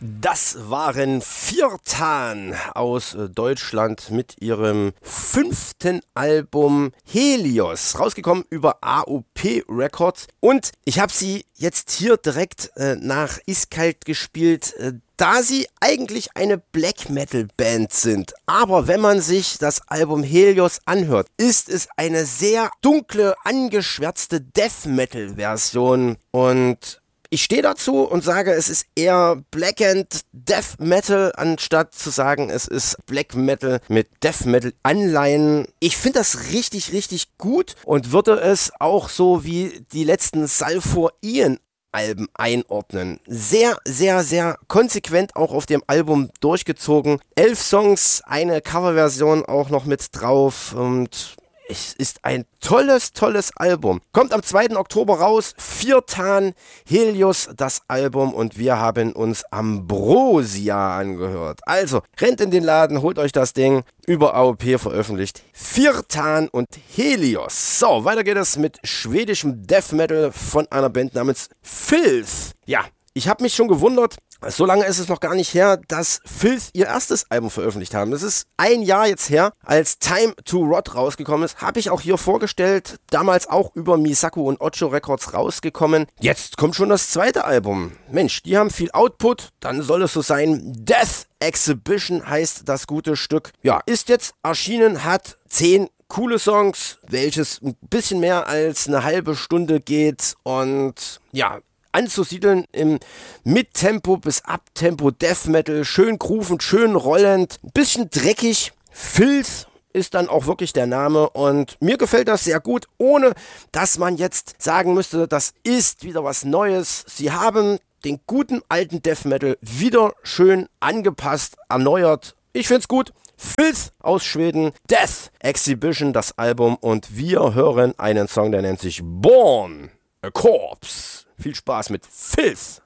Das waren Viertan aus Deutschland mit ihrem 5. Album Helios, rausgekommen über AOP Records. Und ich habe sie jetzt hier direkt nach Iskalt gespielt, da sie eigentlich eine Black Metal Band sind. Aber wenn man sich das Album Helios anhört, ist es eine sehr dunkle, angeschwärzte Death Metal Version. Und ich stehe dazu und sage, es ist eher Black and Death Metal, anstatt zu sagen, es ist Black Metal mit Death Metal Anleihen. Ich finde das richtig, richtig gut und würde es auch so wie die letzten Sulfur Ian Alben einordnen. Sehr, sehr, sehr konsequent auch auf dem Album durchgezogen. 11 Songs, eine Coverversion auch noch mit drauf und es ist ein tolles, tolles Album. Kommt am 2. Oktober raus. Viertan, Helios, das Album. Und wir haben uns Ambrosia angehört. Also, rennt in den Laden, holt euch das Ding. Über AOP veröffentlicht. Viertan und Helios. So, weiter geht es mit schwedischem Death Metal von einer Band namens Filth. Ja, ich habe mich schon gewundert. So lange ist es noch gar nicht her, dass Filth ihr erstes Album veröffentlicht haben. Das ist ein Jahr jetzt her, als Time to Rot rausgekommen ist. Habe ich auch hier vorgestellt. Damals auch über Misaku und Ocho Records rausgekommen. Jetzt kommt schon das zweite Album. Mensch, die haben viel Output. Dann soll es so sein. Death Exhibition heißt das gute Stück. Ja, ist jetzt erschienen, hat 10 coole Songs, welches ein bisschen mehr als eine halbe Stunde geht. Und ja, anzusiedeln im Mittempo bis Abtempo Death Metal, schön groovend, schön rollend, ein bisschen dreckig. Filth ist dann auch wirklich der Name und mir gefällt das sehr gut, ohne dass man jetzt sagen müsste, das ist wieder was Neues. Sie haben den guten alten Death Metal wieder schön angepasst, erneuert. Ich find's gut. Filth aus Schweden, Death Exhibition, das Album, und wir hören einen Song, der nennt sich Born a Corpse. Viel Spaß mit Filth.